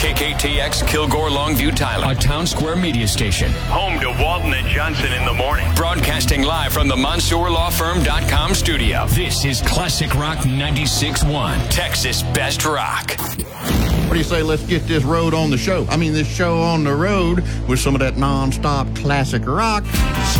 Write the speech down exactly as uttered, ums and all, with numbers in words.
K K T X Kilgore Longview Tyler, a Town Square media station. Home to Walton and Johnson in the morning. Broadcasting live from the Mansour Law Firm dot com studio. This is Classic Rock ninety-six point one, Texas Best Rock. What do you say, let's get this road on the show? I mean, this show on the road with some of that non-stop classic rock.